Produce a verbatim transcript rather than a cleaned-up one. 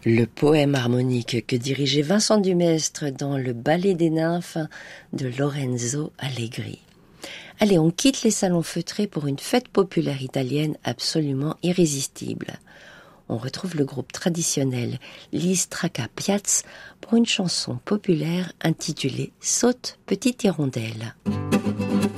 Le poème harmonique que dirigeait Vincent Dumestre dans le Ballet des nymphes de Lorenzo Allegri. Allez, on quitte les salons feutrés pour une fête populaire italienne absolument irrésistible. On retrouve le groupe traditionnel l'Istraca Piazz pour une chanson populaire intitulée « Saute, petite hirondelle ».